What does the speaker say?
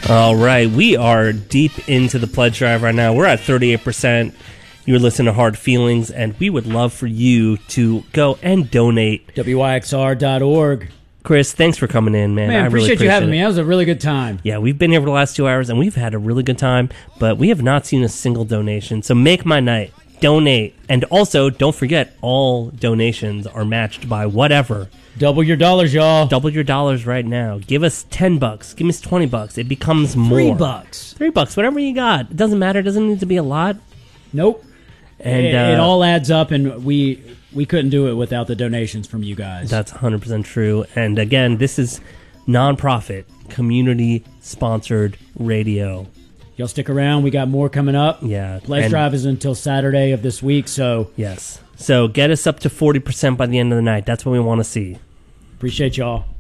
All right, we are deep into the pledge drive right now. We're at 38%. You're listening to Hard Feelings, and we would love for you to go and donate. WYXR.org. Chris, thanks for coming in, man. Man, I really appreciate you having it. me. That was a really good time. Yeah, we've been here for the last 2 hours, and we've had a really good time, but we have not seen a single donation. So make my night. Donate. And also, don't forget, all donations are matched by whatever. Double your dollars, y'all. Double your dollars right now. Give us $10. Give us $20. It becomes more. $3. $3, whatever you got. It doesn't matter. It doesn't need to be a lot. Nope. And it all adds up, and we couldn't do it without the donations from you guys. That's 100% true. And again, this is nonprofit, community-sponsored radio. Y'all stick around. We got more coming up. Yeah. Pledge drive is until Saturday of this week, so... Yes. So get us up to 40% by the end of the night. That's what we want to see. Appreciate y'all.